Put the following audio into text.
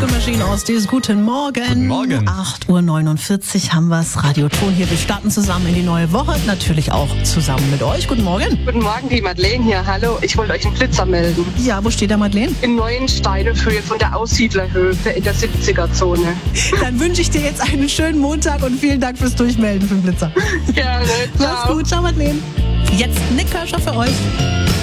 Disco Machine aus des Guten Morgen. Guten Morgen. 8:49 Uhr haben wir es. Radio Ton hier. Wir starten zusammen in die neue Woche. Natürlich auch zusammen mit euch. Guten Morgen. Guten Morgen, die Madeleine hier. Hallo, ich wollte euch einen Blitzer melden. Ja, wo steht der Madeleine? In Neuensteinehöhe von der Aussiedlerhöfe in der 70er-Zone. Dann wünsche ich dir jetzt einen schönen Montag und vielen Dank fürs Durchmelden für den Blitzer. Gerne, Mach's ciao. gut. Ciao, Madeleine. Jetzt Nick Kirscher für euch.